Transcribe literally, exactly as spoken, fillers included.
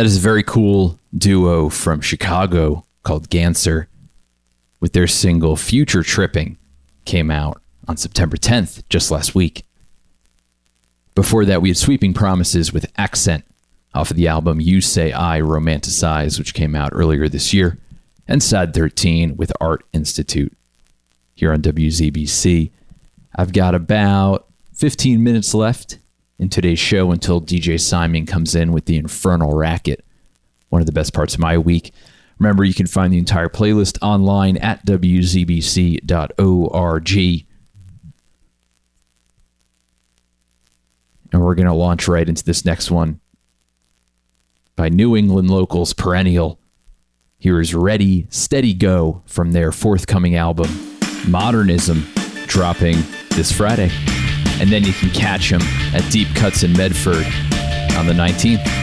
That is a very cool duo from Chicago called Ganser, with their single Future Tripping, came out on September tenth, just last week. Before that, we had Sweeping Promises with Accent off of the album You Say I Romanticize, which came out earlier this year, and Sad thirteen with Art Institute here on W Z B C. I've got about fifteen minutes left in today's show until D J Simon comes in with the Infernal Racket, one of the best parts of my week. Remember, you can find the entire playlist online at w z b c dot org. And we're going to launch right into this next one by New England locals Perennial. Here is Ready, Steady, Go from their forthcoming album, Modernism, dropping this Friday. And then you can catch them at Deep Cuts in Medford on the nineteenth.